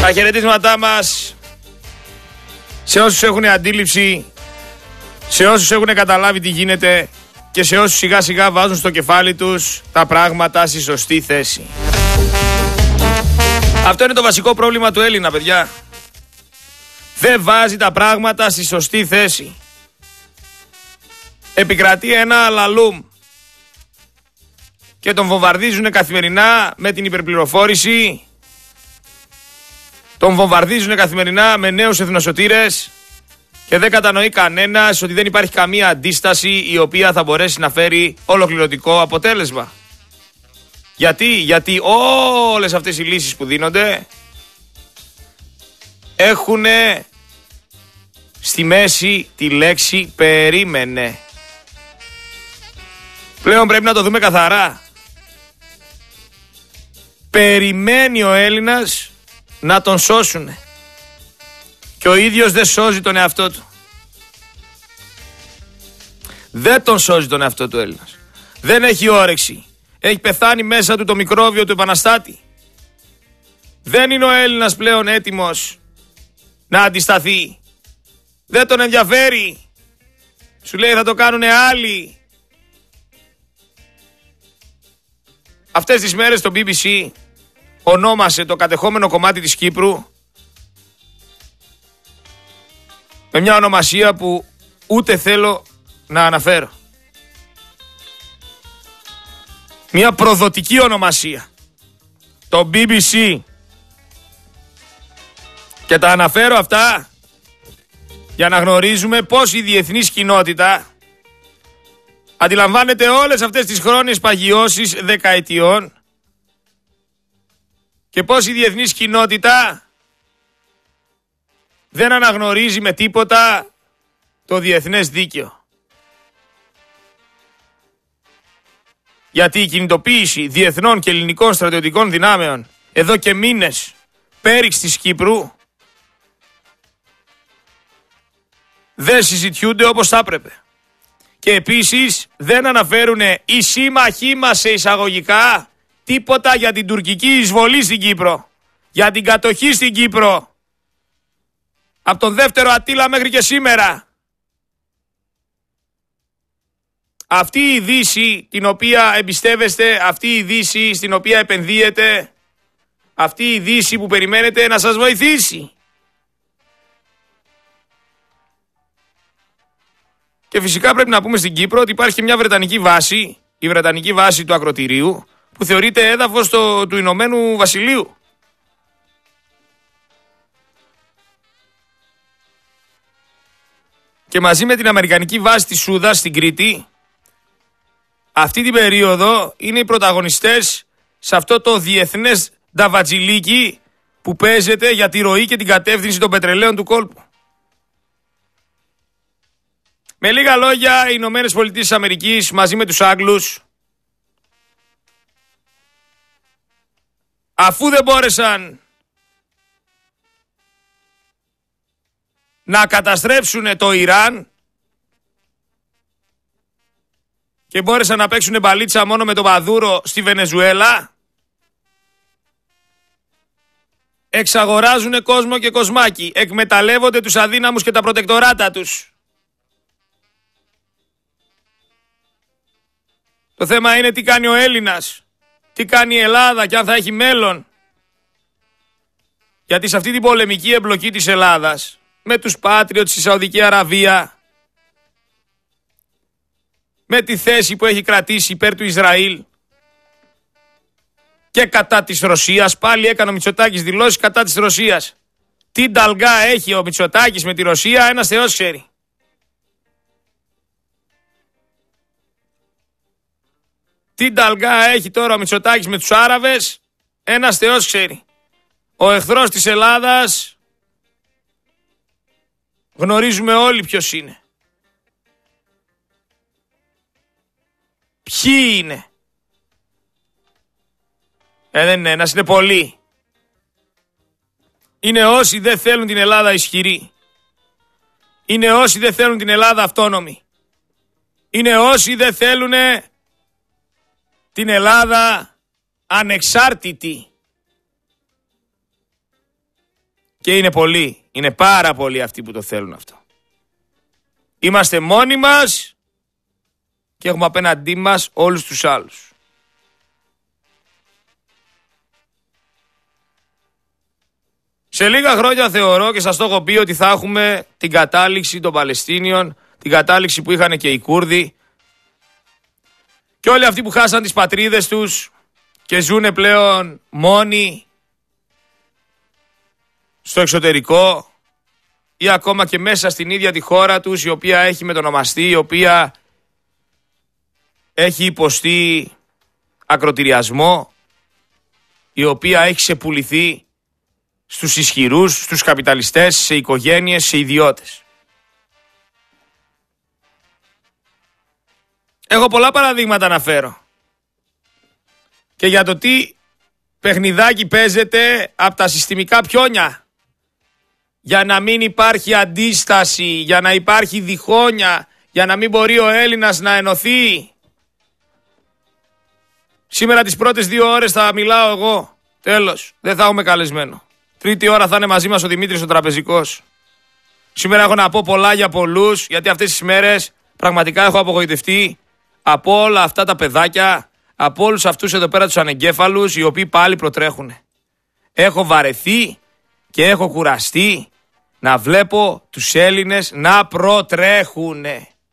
Τα χαιρετίσματά μας σε όσους έχουν αντίληψη, σε όσους έχουν καταλάβει τι γίνεται και σε όσους σιγά σιγά βάζουν στο κεφάλι τους τα πράγματα στη σωστή θέση. Αυτό είναι το βασικό πρόβλημα του Έλληνα, παιδιά. Δεν βάζει τα πράγματα στη σωστή θέση. Επικρατεί ένα λαλούμ και τον βομβαρδίζουν καθημερινά με την υπερπληροφόρηση. Τον βομβαρδίζουν καθημερινά με νέους εθνοσωτήρες και δεν κατανοεί κανένας ότι δεν υπάρχει καμία αντίσταση η οποία θα μπορέσει να φέρει ολοκληρωτικό αποτέλεσμα. Γιατί όλες αυτές οι λύσεις που δίνονται έχουν στη μέση τη λέξη περίμενε. Πλέον πρέπει να το δούμε καθαρά. Περιμένει ο Έλληνας να τον σώσουνε. Και ο ίδιος δεν σώζει τον εαυτό του. Δεν τον σώζει τον εαυτό του Έλληνας. Δεν έχει όρεξη. Έχει πεθάνει μέσα του το μικρόβιο του επαναστάτη. Δεν είναι ο Έλληνας πλέον έτοιμος να αντισταθεί. Δεν τον ενδιαφέρει. Σου λέει θα το κάνουνε άλλοι. Αυτές τις μέρες το BBC ονόμασε το κατεχόμενο κομμάτι της Κύπρου με μια ονομασία που ούτε θέλω να αναφέρω. Μια προδοτική ονομασία. Το BBC. Και τα αναφέρω αυτά για να γνωρίζουμε πώς η διεθνής κοινότητα αντιλαμβάνεται όλες αυτές τις χρόνιες παγιώσεις δεκαετιών και πώς η διεθνής κοινότητα δεν αναγνωρίζει με τίποτα το διεθνές δίκαιο. Γιατί η κινητοποίηση διεθνών και ελληνικών στρατιωτικών δυνάμεων εδώ και μήνες πέριξ της Κύπρου δεν συζητιούνται όπως θα έπρεπε. Και επίσης δεν αναφέρουν οι σύμμαχοί μας σε εισαγωγικά τίποτα για την τουρκική εισβολή στην Κύπρο, για την κατοχή στην Κύπρο, από τον δεύτερο Αττήλα μέχρι και σήμερα. Αυτή η Δύση την οποία εμπιστεύεστε, αυτή η Δύση στην οποία επενδύετε, αυτή η Δύση που περιμένετε να σας βοηθήσει. Και φυσικά πρέπει να πούμε στην Κύπρο ότι υπάρχει και μια βρετανική βάση, η βρετανική βάση του ακροτηρίου, που θεωρείται έδαφος του Ηνωμένου Βασιλείου. Και μαζί με την αμερικανική βάση της Σούδας στην Κρήτη, αυτή την περίοδο είναι οι πρωταγωνιστές σε αυτό το διεθνές νταβατζιλίκι που παίζεται για τη ροή και την κατεύθυνση των πετρελαίων του κόλπου. Με λίγα λόγια, οι Ηνωμένες Πολιτείες της Αμερικής μαζί με τους Άγγλους, αφού δεν μπόρεσαν να καταστρέψουν το Ιράν και μπόρεσαν να παίξουν μπαλίτσα μόνο με τον Μαδούρο στη Βενεζουέλα, εξαγοράζουν κόσμο και κοσμάκι, εκμεταλλεύονται τους αδύναμους και τα προτεκτοράτα τους. Το θέμα είναι τι κάνει ο Έλληνας, τι κάνει η Ελλάδα και αν θα έχει μέλλον. Γιατί σε αυτή την πολεμική εμπλοκή της Ελλάδας με τους Patriots στη Σαουδική Αραβία, με τη θέση που έχει κρατήσει υπέρ του Ισραήλ και κατά της Ρωσίας, πάλι έκανε ο Μητσοτάκης δηλώσεις κατά της Ρωσίας. Τι νταλγκά έχει ο Μητσοτάκης με τη Ρωσία, ένας Θεός ξέρει. Τι νταλγκά έχει τώρα ο Μητσοτάκης με τους Άραβες, ένας Θεός ξέρει. Ο εχθρός της Ελλάδας γνωρίζουμε όλοι ποιος είναι. Ποιοι είναι. Δεν είναι ένας, είναι πολλοί. Είναι όσοι δεν θέλουν την Ελλάδα ισχυρή. Είναι όσοι δεν θέλουν την Ελλάδα αυτόνομη. Είναι όσοι δεν θέλουν την Ελλάδα ανεξάρτητη. Και είναι πολλοί, είναι πάρα πολλοί αυτοί που το θέλουν αυτό. Είμαστε μόνοι μας και έχουμε απέναντί μας όλους τους άλλους. Σε λίγα χρόνια θεωρώ και σας το έχω πει ότι θα έχουμε την κατάληξη των Παλαιστίνιων, την κατάληξη που είχαν και οι Κούρδοι και όλοι αυτοί που χάσαν τις πατρίδες τους και ζουνε πλέον μόνοι στο εξωτερικό ή ακόμα και μέσα στην ίδια τη χώρα τους, η οποία έχει μετονομαστεί, η οποία έχει υποστεί ακροτηριασμό, η οποία έχει ξεπουληθεί στους ισχυρούς, στους καπιταλιστές, σε οικογένειες, σε ιδιώτες. Έχω πολλά παραδείγματα να φέρω και για το τι παιχνιδάκι παίζεται από τα συστημικά πιόνια για να μην υπάρχει αντίσταση, για να υπάρχει διχόνοια, για να μην μπορεί ο Έλληνας να ενωθεί. Σήμερα τις πρώτες 2 ώρες θα μιλάω εγώ. Τέλος, δεν θα έχουμε καλεσμένο. Τρίτη ώρα θα είναι μαζί μας ο Δημήτρης ο Τραπεζικός. Σήμερα έχω να πω πολλά για πολλούς, γιατί αυτές τις μέρες πραγματικά έχω απογοητευτεί από όλα αυτά τα παιδάκια, από όλους αυτούς εδώ πέρα τους ανεγκέφαλους, οι οποίοι πάλι προτρέχουν. Έχω βαρεθεί και έχω κουραστεί να βλέπω τους Έλληνες να προτρέχουν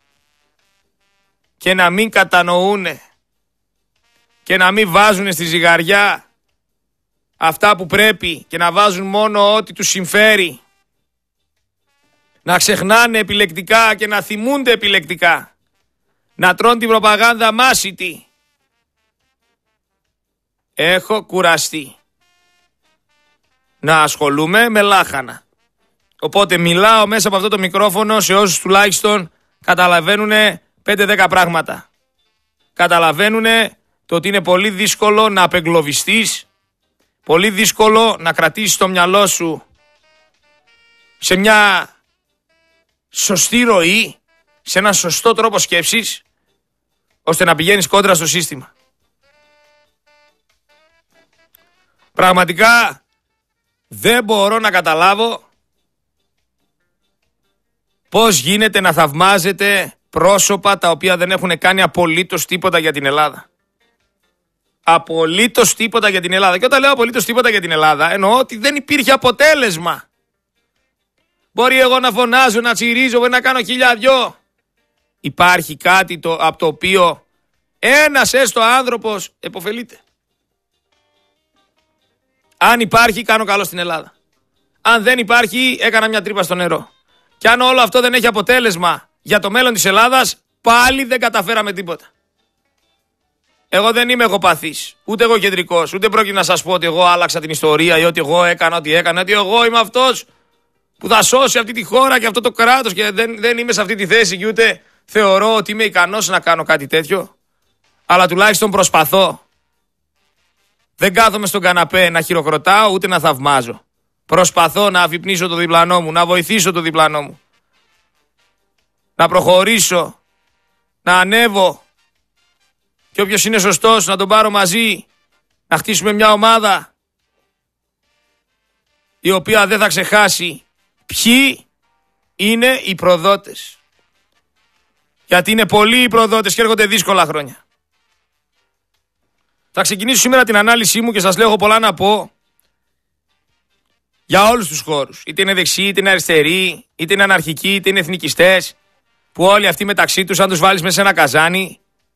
και να μην κατανοούν και να μην βάζουν στη ζυγαριά αυτά που πρέπει και να βάζουν μόνο ό,τι τους συμφέρει. Να ξεχνάνε επιλεκτικά και να θυμούνται επιλεκτικά. Να τρώνε την προπαγάνδα μάσιτη. Έχω κουραστεί να ασχολούμαι με λάχανα. Οπότε μιλάω μέσα από αυτό το μικρόφωνο σε όσους τουλάχιστον καταλαβαίνουν 5-10 πράγματα. Καταλαβαίνουν το ότι είναι πολύ δύσκολο να απεγκλωβιστείς, πολύ δύσκολο να κρατήσεις το μυαλό σου σε μια σωστή ροή, σε ένα σωστό τρόπο σκέψης, ώστε να πηγαίνεις κόντρα στο σύστημα. Πραγματικά δεν μπορώ να καταλάβω πώς γίνεται να θαυμάζετε πρόσωπα τα οποία δεν έχουν κάνει απολύτως τίποτα για την Ελλάδα. Απολύτως τίποτα για την Ελλάδα. Και όταν λέω απολύτως τίποτα για την Ελλάδα, εννοώ ότι δεν υπήρχε αποτέλεσμα. Μπορεί εγώ να φωνάζω, να τσιρίζω, να κάνω 1000 Υπάρχει κάτι από το οποίο ένας έστω άνθρωπος επωφελείται. Αν υπάρχει, κάνω καλό στην Ελλάδα. Αν δεν υπάρχει, έκανα μια τρύπα στο νερό. Και αν όλο αυτό δεν έχει αποτέλεσμα για το μέλλον της Ελλάδας, πάλι δεν καταφέραμε τίποτα. Εγώ δεν είμαι εγωπαθής, ούτε εγωκεντρικός, ούτε πρόκειται να σας πω ότι εγώ άλλαξα την ιστορία ή ότι εγώ έκανα ό,τι έκανα, ότι εγώ είμαι αυτός που θα σώσει αυτή τη χώρα και αυτό το κράτος και δεν είμαι σε αυτή τη θέση και ούτε θεωρώ ότι είμαι ικανός να κάνω κάτι τέτοιο. Αλλά τουλάχιστον προσπαθώ. Δεν κάθομαι στον καναπέ να χειροκροτάω ούτε να θαυμάζω. Προσπαθώ να αφυπνίσω το διπλανό μου, να βοηθήσω το διπλανό μου. Να προχωρήσω, να ανέβω. Και όποιος είναι σωστός να τον πάρω μαζί, να χτίσουμε μια ομάδα η οποία δεν θα ξεχάσει ποιοι είναι οι προδότες. Γιατί είναι πολλοί οι προδότες και έρχονται δύσκολα χρόνια. Θα ξεκινήσω σήμερα την ανάλυση μου και σας λέω έχω πολλά να πω για όλους τους χώρους. Είτε είναι δεξιοί, είτε είναι αριστεροί, είτε είναι αναρχικοί, είτε είναι εθνικιστές, που όλοι αυτοί μεταξύ τους αν τους βάλεις μέσα σε ένα καζάνι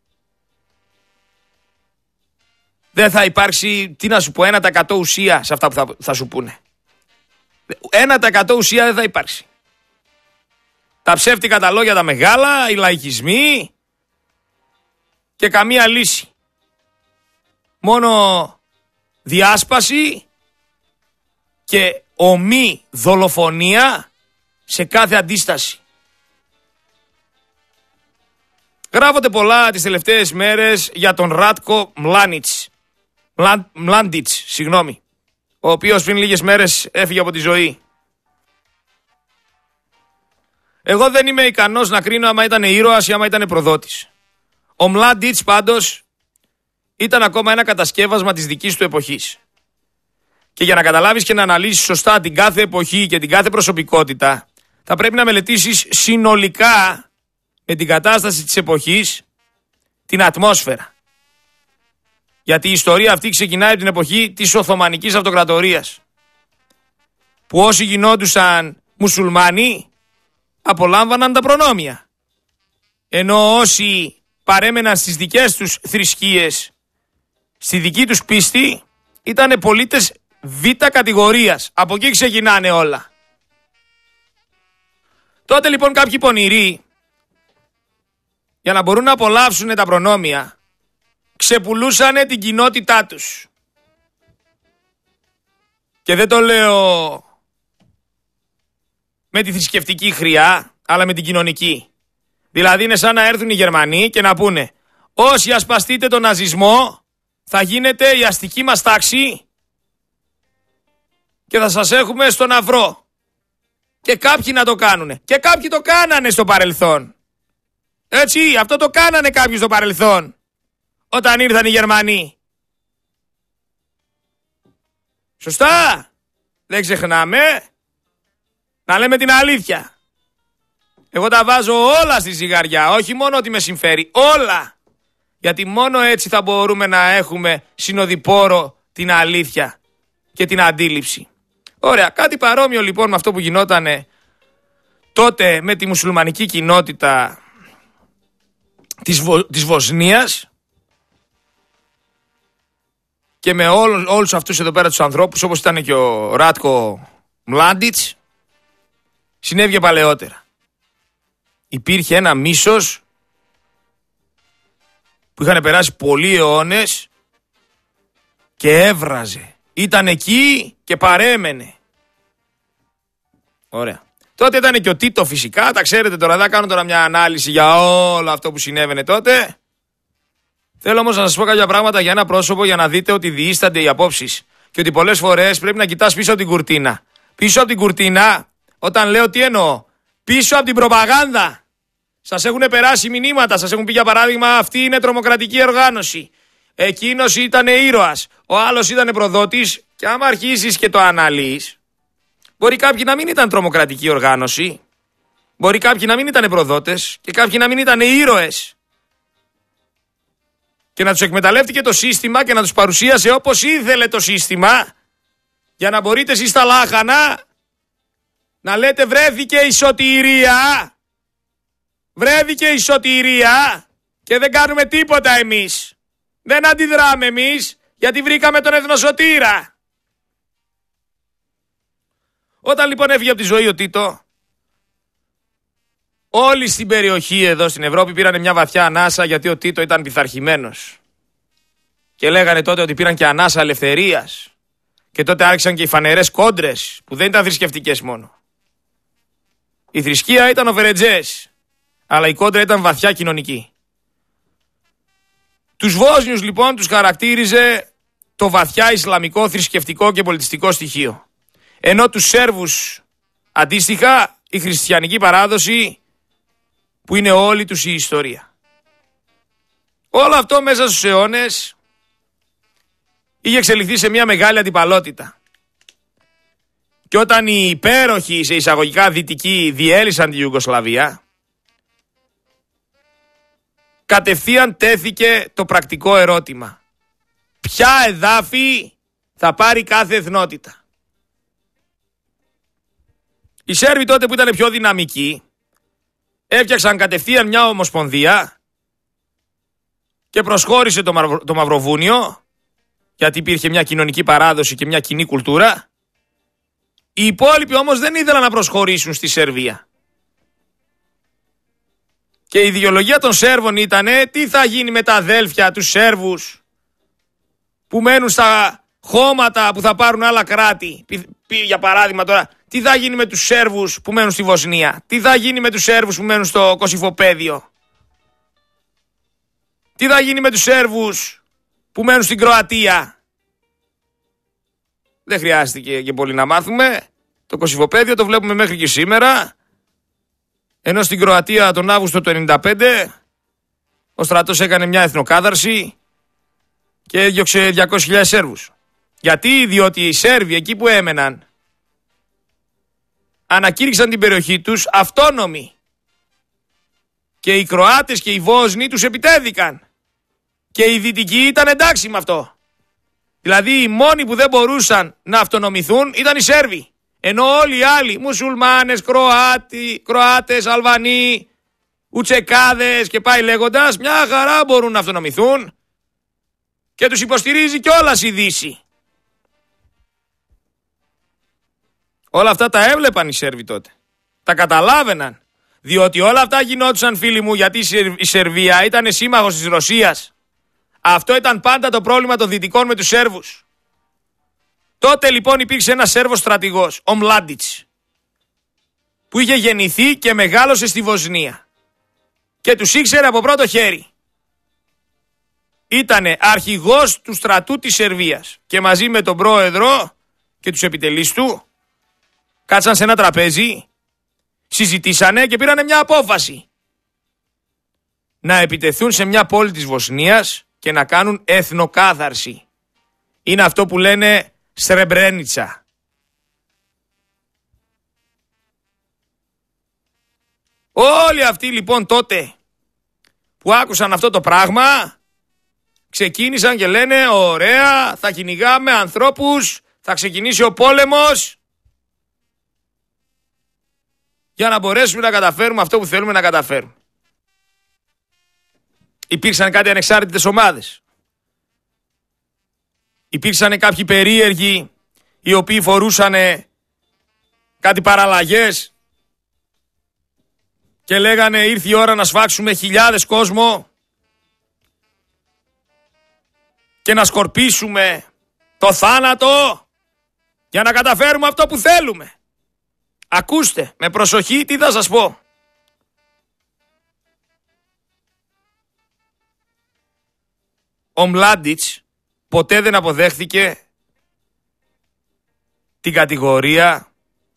δεν θα υπάρξει, τι να σου πω, 1% ουσία σε αυτά που θα σου πούνε. 1% ουσία δεν θα υπάρξει. Τα ψεύτικα τα λόγια τα μεγάλα, οι λαϊκισμοί και καμία λύση. Μόνο διάσπαση και ομή δολοφονία σε κάθε αντίσταση. Γράφονται πολλά τις τελευταίες μέρες για τον Ράτκο Μλάντιτς, ο οποίος πριν λίγες μέρες έφυγε από τη ζωή. Εγώ δεν είμαι ικανός να κρίνω άμα ήταν ήρωας ή άμα ήταν προδότης. Ο Μλάντιτς πάντως ήταν ακόμα ένα κατασκεύασμα της δικής του εποχής. Και για να καταλάβεις και να αναλύσεις σωστά την κάθε εποχή και την κάθε προσωπικότητα, θα πρέπει να μελετήσεις συνολικά με την κατάσταση της εποχής την ατμόσφαιρα. Γιατί η ιστορία αυτή ξεκινάει από την εποχή της Οθωμανικής Αυτοκρατορίας, που όσοι γινόντουσαν μουσουλμάνοι απολάμβαναν τα προνόμια, ενώ όσοι παρέμεναν στις δικές τους θρησκείες, στη δική τους πίστη, ήταν πολίτες β' κατηγορίας. Από εκεί ξεκινάνε όλα. Τότε λοιπόν κάποιοι πονηροί, για να μπορούν να απολαύσουν τα προνόμια, ξεπουλούσανε την κοινότητά τους. Και δεν το λέω με τη θρησκευτική χρειά, αλλά με την κοινωνική. Δηλαδή είναι σαν να έρθουν οι Γερμανοί και να πούνε: όσοι ασπαστείτε τον ναζισμό, θα γίνετε η αστική μας τάξη και θα σας έχουμε στον αυρό. Και κάποιοι να το κάνουνε. Και κάποιοι το κάνανε στο παρελθόν. Έτσι, αυτό το κάνανε κάποιοι στο παρελθόν, όταν ήρθαν οι Γερμανοί. Σωστά. Δεν ξεχνάμε να λέμε την αλήθεια. Εγώ τα βάζω όλα στη ζυγαριά, όχι μόνο ότι με συμφέρει, όλα. Γιατί μόνο έτσι θα μπορούμε να έχουμε συνοδοιπόρο την αλήθεια και την αντίληψη. Ωραία, κάτι παρόμοιο λοιπόν με αυτό που γινότανε τότε με τη μουσουλμανική κοινότητα της Βοσνίας και με όλους αυτούς εδώ πέρα τους ανθρώπους, όπως ήταν και ο Ράτκο Μλάντιτς, συνέβη παλαιότερα. Υπήρχε ένα μίσος που είχαν περάσει πολλοί αιώνες και έβραζε. Ήταν εκεί και παρέμενε. Ωραία. Τότε ήταν και ο Τίτο φυσικά, τα ξέρετε τώρα, θα κάνω τώρα μια ανάλυση για όλο αυτό που συνέβαινε τότε. Θέλω όμως να σας πω κάποια πράγματα για ένα πρόσωπο για να δείτε ότι διείστανται οι απόψεις και ότι πολλές φορές πρέπει να κοιτάς πίσω από την κουρτίνα. Πίσω από την κουρτίνα, όταν λέω τι εννοώ, πίσω από την προπαγάνδα. Σας έχουν περάσει μηνύματα, σας έχουν πει για παράδειγμα αυτή είναι τρομοκρατική οργάνωση. Εκείνος ήταν ήρωας, ο άλλος ήταν προδότης και άμα αρχίσεις και το αναλύεις, μπορεί κάποιοι να μην ήταν τρομοκρατική οργάνωση, μπορεί κάποιοι να μην ήταν προδότες και κάποιοι να μην ήταν ήρωες. Και να τους εκμεταλλεύτηκε το σύστημα και να τους παρουσίασε όπως ήθελε το σύστημα, για να μπορείτε εσείς τα λάχανα να λέτε βρέθηκε η σωτηρία. Βρέθηκε η σωτηρία και δεν κάνουμε τίποτα εμείς. Δεν αντιδράμε εμείς γιατί βρήκαμε τον εθνοσωτήρα. Όταν λοιπόν έφυγε από τη ζωή ο Τίτο, όλοι στην περιοχή εδώ στην Ευρώπη πήραν μια βαθιά ανάσα γιατί ο Τίτο ήταν πειθαρχημένος. Και λέγανε τότε ότι πήραν και ανάσα ελευθερίας. Και τότε άρχισαν και οι φανερές κόντρες που δεν ήταν θρησκευτικές μόνο. Η θρησκεία ήταν ο Φερετζές, αλλά η κόντρα ήταν βαθιά κοινωνική. Τους Βόσνιους λοιπόν τους χαρακτήριζε το βαθιά ισλαμικό, θρησκευτικό και πολιτιστικό στοιχείο. Ενώ τους Σέρβους αντίστοιχα η χριστιανική παράδοση που είναι όλη τους η ιστορία. Όλο αυτό μέσα στους αιώνες είχε εξελιχθεί σε μια μεγάλη αντιπαλότητα. Και όταν οι υπέροχοι σε εισαγωγικά δυτικοί διέλυσαν τη Ιουγκοσλαβία, κατευθείαν τέθηκε το πρακτικό ερώτημα. Ποια εδάφη θα πάρει κάθε εθνότητα? Οι Σέρβοι τότε που ήταν πιο δυναμικοί έφτιαξαν κατευθείαν μια ομοσπονδία και προσχώρησε το Μαυροβούνιο, γιατί υπήρχε μια κοινωνική παράδοση και μια κοινή κουλτούρα. Οι υπόλοιποι όμως δεν ήθελαν να προσχωρήσουν στη Σερβία. Και η ιδεολογία των Σέρβων ήταν τι θα γίνει με τα αδέλφια τους Σέρβους που μένουν στα χώματα που θα πάρουν άλλα κράτη. Για παράδειγμα τώρα, τι θα γίνει με τους Σέρβους που μένουν στη Βοσνία? Τι θα γίνει με τους Σέρβους που μένουν στο Κωσυφοπαίδιο? Τι θα γίνει με τους Σέρβους που μένουν στην Κροατία? Δεν χρειάστηκε και πολύ να μάθουμε. Το Κωσυφοπαίδιο το βλέπουμε μέχρι και σήμερα. Ενώ στην Κροατία τον Αύγουστο του 1995 ο στρατός έκανε μια εθνοκάθαρση και έδιωξε 200.000 Σέρβους. Γιατί, διότι οι Σέρβοι εκεί που έμεναν ανακήρυξαν την περιοχή τους αυτόνομη και οι Κροάτες και οι Βόσνοι τους επιτέθηκαν και οι Δυτικοί ήταν εντάξει με αυτό. Δηλαδή οι μόνοι που δεν μπορούσαν να αυτονομηθούν ήταν οι Σέρβοι, ενώ όλοι οι άλλοι μουσουλμάνες, Κροάτες, Αλβανοί, Ουτσεκάδες και πάει λέγοντας, μια χαρά μπορούν να αυτονομηθούν και τους υποστηρίζει κιόλας η Δύση. Όλα αυτά τα έβλεπαν οι Σέρβοι τότε. Τα καταλάβαιναν. Διότι όλα αυτά γινόντουσαν, φίλοι μου, γιατί η Σερβία ήταν σύμμαχος της Ρωσίας. Αυτό ήταν πάντα το πρόβλημα των Δυτικών με τους Σέρβους. Τότε λοιπόν υπήρξε ένας Σέρβος στρατηγός, ο Μλάντιτς, που είχε γεννηθεί και μεγάλωσε στη Βοσνία και τους ήξερε από πρώτο χέρι. Ήτανε αρχηγός του στρατού της Σερβίας και μαζί με τον πρόεδρο και τους επιτελείς του κάτσαν σε ένα τραπέζι, συζητήσανε και πήρανε μια απόφαση. Να επιτεθούν σε μια πόλη της Βοσνίας και να κάνουν εθνοκάθαρση. Είναι αυτό που λένε Σρεμπρένιτσα. Όλοι αυτοί λοιπόν τότε που άκουσαν αυτό το πράγμα ξεκίνησαν και λένε ωραία, θα κυνηγάμε ανθρώπους, θα ξεκινήσει ο πόλεμος για να μπορέσουμε να καταφέρουμε αυτό που θέλουμε να καταφέρουμε. Υπήρξαν κάτι ανεξάρτητες ομάδες. Υπήρξαν κάποιοι περίεργοι οι οποίοι φορούσαν κάτι παραλλαγές και λέγανε ήρθε η ώρα να σφάξουμε χιλιάδες κόσμο και να σκορπίσουμε το θάνατο για να καταφέρουμε αυτό που θέλουμε. Ακούστε με προσοχή τι θα σας πω. Ο Μλάντιτς ποτέ δεν αποδέχθηκε την κατηγορία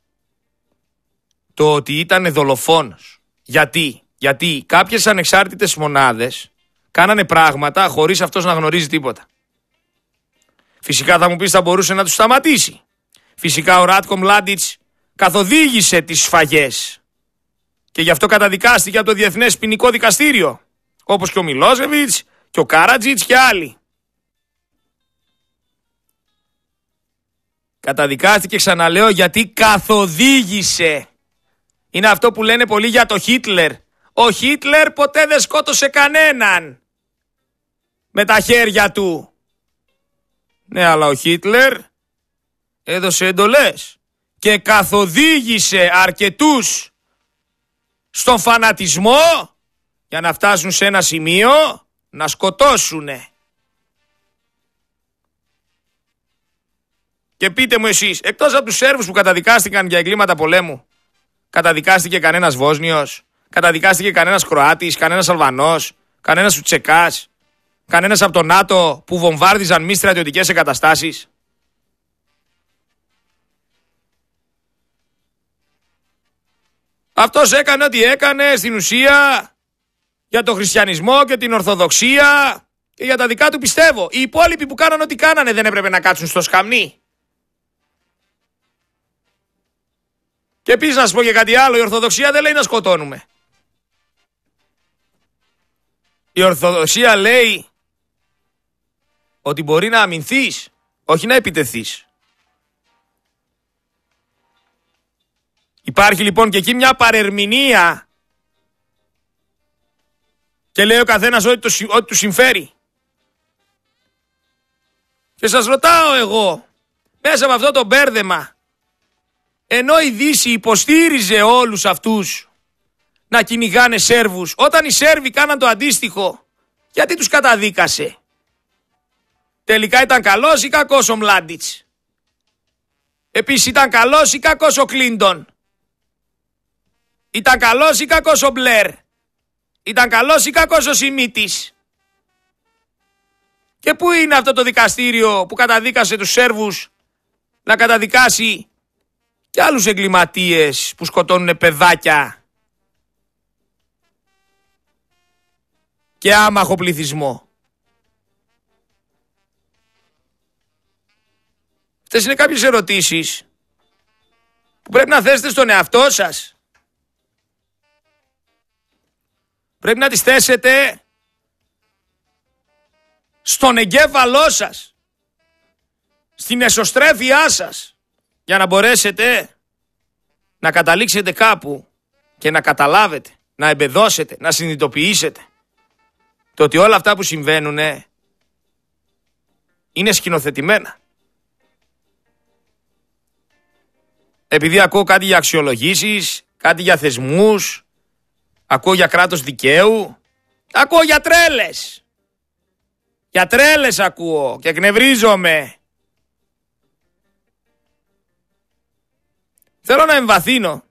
το ότι ήταν δολοφόνος. Γιατί κάποιες ανεξάρτητες μονάδες κάνανε πράγματα χωρίς αυτός να γνωρίζει τίποτα. Φυσικά θα μου πεις θα μπορούσε να τους σταματήσει. Φυσικά ο Ράτκο Μλάντιτς καθοδήγησε τις σφαγές και γι' αυτό καταδικάστηκε από το Διεθνές Ποινικό Δικαστήριο, όπως και ο Μιλόσεβιτς και ο Κάρατζιτς και άλλοι. Καταδικάστηκε, ξαναλέω, γιατί καθοδήγησε. Είναι αυτό που λένε πολλοί για το Χίτλερ. Ο Χίτλερ ποτέ δεν σκότωσε κανέναν με τα χέρια του. Ναι, αλλά ο Χίτλερ έδωσε εντολές και καθοδήγησε αρκετούς στον φανατισμό για να φτάσουν σε ένα σημείο να σκοτώσουνε. Και πείτε μου εσείς, εκτός από τους Σέρβους που καταδικάστηκαν για εγκλήματα πολέμου, καταδικάστηκε κανένας Βόσνιος, καταδικάστηκε κανένας Κροάτης, κανένας Αλβανός, κανένας Ουτσεκάς, κανένας από το ΝΑΤΟ που βομβάρδιζαν μη στρατιωτικές εγκαταστάσεις? Αυτός έκανε ό,τι έκανε στην ουσία για τον χριστιανισμό και την Ορθοδοξία και για τα δικά του πιστεύω. Οι υπόλοιποι που κάνανε ό,τι κάνανε δεν έπρεπε να κάτσουν στο σκαμνί. Και επίσης να σας πω και κάτι άλλο, η Ορθοδοξία δεν λέει να σκοτώνουμε. Η Ορθοδοξία λέει ότι μπορεί να αμυνθείς, όχι να επιτεθείς. Υπάρχει λοιπόν και εκεί μια παρερμηνία και λέει ο καθένας ό,τι του συμφέρει. Και σας ρωτάω εγώ, μέσα από αυτό το μπέρδεμα, ενώ η Δύση υποστήριζε όλους αυτούς να κυνηγάνε Σέρβους, όταν οι Σέρβοι κάναν το αντίστοιχο, γιατί τους καταδίκασε? Τελικά ήταν καλός ή κακός ο Μλάντιτς? Επίσης ήταν καλός ή κακός ο Κλίντον? Ήταν καλός ή κακός ο Μπλερ? Ήταν καλός ή κακός ο Σιμίτης? Και πού είναι αυτό το δικαστήριο που καταδίκασε τους Σέρβους να καταδικάσει και άλλους εγκληματίες που σκοτώνουν παιδάκια και άμαχο πληθυσμό? Αυτές είναι κάποιες ερωτήσεις που πρέπει να θέσετε στον εαυτό σας. Πρέπει να τις θέσετε στον εγκέφαλό σας, στην εσωστρέφειά σας, για να μπορέσετε να καταλήξετε κάπου και να καταλάβετε, να εμπεδώσετε, να συνειδητοποιήσετε το ότι όλα αυτά που συμβαίνουν είναι σκηνοθετημένα. Επειδή ακούω κάτι για αξιολογήσεις, κάτι για θεσμούς, ακούω για κράτος δικαίου, ακούω για τρέλες. Για τρέλες ακούω και εκνευρίζομαι. Θέλω να εμβαθύνω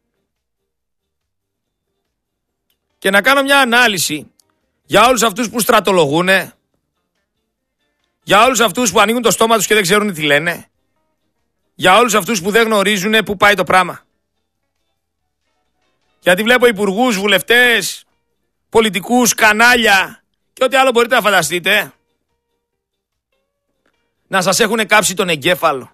και να κάνω μια ανάλυση για όλους αυτούς που στρατολογούνε, για όλους αυτούς που ανοίγουν το στόμα τους και δεν ξέρουν τι λένε, για όλους αυτούς που δεν γνωρίζουν πού πάει το πράγμα. Γιατί βλέπω υπουργούς, βουλευτές, πολιτικούς, κανάλια και ό,τι άλλο μπορείτε να φανταστείτε να σας έχουν κάψει τον εγκέφαλο.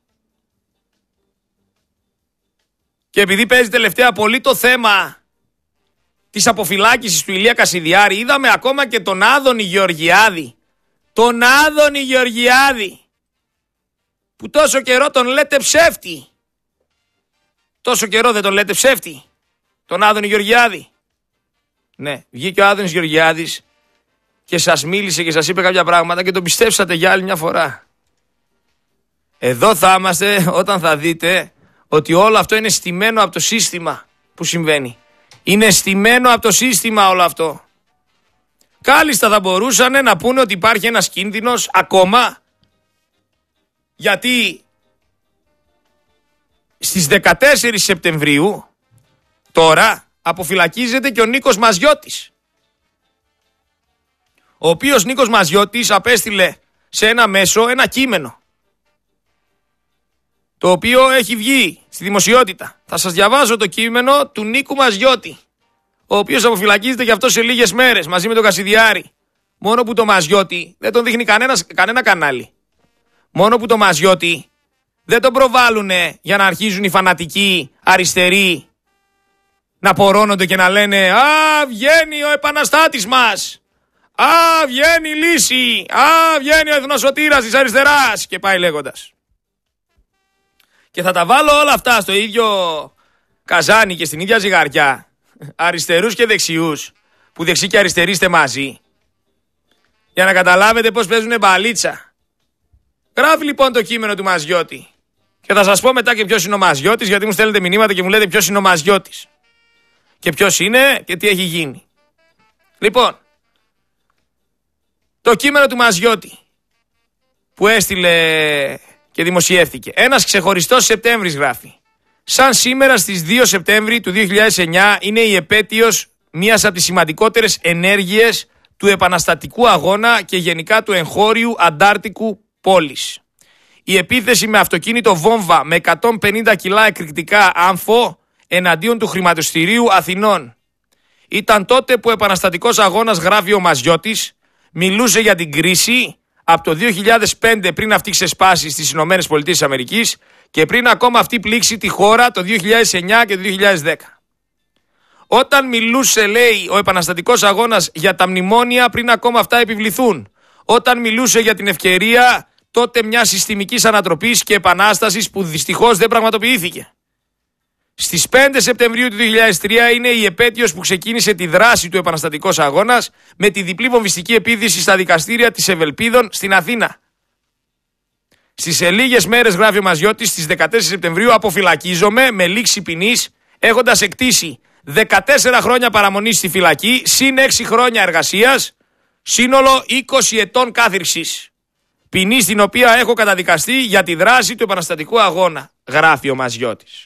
Και επειδή παίζει τελευταία πολύ το θέμα της αποφυλάκησης του Ηλία Κασιδιάρη, είδαμε ακόμα και τον Άδωνη Γεωργιάδη. Τον Άδωνη Γεωργιάδη, που τόσο καιρό τον λέτε ψεύτη. Τόσο καιρό δεν τον λέτε ψεύτη, τον Άδωνη Γεωργιάδη? Ναι, βγήκε ο Άδωνης Γεωργιάδης και σας μίλησε και σας είπε κάποια πράγματα και τον πιστέψατε για άλλη μια φορά. Εδώ θα είμαστε όταν θα δείτε ότι όλο αυτό είναι στημένο από το σύστημα που συμβαίνει. Είναι στημένο από το σύστημα όλο αυτό. Κάλλιστα θα μπορούσαν να πούνε ότι υπάρχει ένας κίνδυνος ακόμα, γιατί στις 14 Σεπτεμβρίου τώρα αποφυλακίζεται και ο Νίκος Μαζιώτης, ο οποίος Νίκος Μαζιώτης απέστειλε σε ένα μέσο ένα κείμενο, το οποίο έχει βγει στη δημοσιότητα. Θα σας διαβάζω το κείμενο του Νίκου Μαζιώτη, ο οποίος αποφυλακίζεται και αυτό σε λίγες μέρες μαζί με τον Κασιδιάρη. Μόνο που το Μαζιώτη δεν τον δείχνει κανένα κανάλι. Μόνο που το Μαζιώτη δεν τον προβάλλουνε για να αρχίζουν οι φανατικοί αριστεροί να πορώνονται και να λένε «Α, βγαίνει ο επαναστάτης μας! Α, βγαίνει η λύση! Α, βγαίνει ο εθνοσωτήρας της αριστεράς!» και πάει λέγοντας. Και θα τα βάλω όλα αυτά στο ίδιο καζάνι και στην ίδια ζυγαριά, αριστερούς και δεξιούς, που δεξί και αριστεροί είστε μαζί, για να καταλάβετε πώς παίζουν μπαλίτσα. Γράφει λοιπόν το κείμενο του Μαζιώτη και θα σας πω μετά και ποιος είναι ο Μαζιώτης, γιατί μου στέλνετε μηνύματα και μου λέτε ποιος είναι ο Μαζιώτης και ποιος είναι και τι έχει γίνει. Λοιπόν, το κείμενο του Μαζιώτη που έστειλε και δημοσιεύθηκε. Ένας ξεχωριστός Σεπτέμβρης, γράφει. Σαν σήμερα στις 2 Σεπτέμβρη του 2009 είναι η επέτειος μιας από τις σημαντικότερες ενέργειες του επαναστατικού αγώνα και γενικά του εγχώριου αντάρτικου πόλης. Η επίθεση με αυτοκίνητο βόμβα με 150 κιλά εκρηκτικά άμφο εναντίον του χρηματιστηρίου Αθηνών. Ήταν τότε που ο επαναστατικός αγώνας, γράφει ο Μαζιώτης, μιλούσε για την κρίση από το 2005, πριν αυτή ξεσπάσει στις ΗΠΑ και πριν ακόμα αυτή πλήξει τη χώρα το 2009 και το 2010. Όταν μιλούσε, λέει, ο επαναστατικός αγώνας για τα μνημόνια πριν ακόμα αυτά επιβληθούν. Όταν μιλούσε για την ευκαιρία τότε μια συστημικής ανατροπής και επανάστασης που δυστυχώς δεν πραγματοποιήθηκε. Στις 5 Σεπτεμβρίου του 2003 είναι η επέτειος που ξεκίνησε τη δράση του επαναστατικός αγώνας με τη διπλή βομβιστική επίθεση στα δικαστήρια της Ευελπίδων στην Αθήνα. Στις λίγες μέρες, γράφει ο Μαζιώτης, στις 14 Σεπτεμβρίου αποφυλακίζομαι με λήξη ποινής, έχοντας εκτίσει 14 χρόνια παραμονής στη φυλακή, συν 6 χρόνια εργασίας, σύνολο 20 ετών κάθυρξης. Ποινή στην οποία έχω καταδικαστεί για τη δράση του επαναστατικού αγώνα, γράφει ο Μαζιώτης.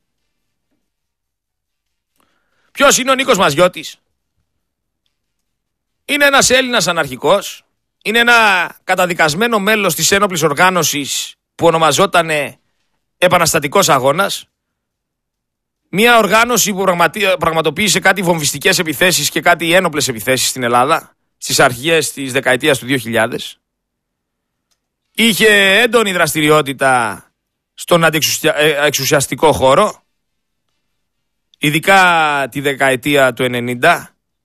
Ποιος είναι ο Νίκος Μαζιώτης? Είναι ένας Έλληνας αναρχικός, είναι ένα καταδικασμένο μέλος της ένοπλης οργάνωσης που ονομαζόταν Επαναστατικός Αγώνας, μια οργάνωση που πραγματοποίησε κάτι βομβιστικές επιθέσεις και κάτι ένοπλες επιθέσεις στην Ελλάδα στις αρχές της δεκαετίας του 2000. Είχε έντονη δραστηριότητα στον αντιεξουσιαστικό χώρο, ειδικά τη δεκαετία του 90.